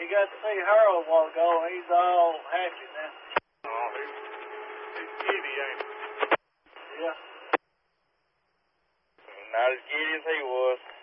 He got to see her a while ago, and he's all happy now. Oh, he's giddy, ain't he? Yeah. Not as giddy as he was.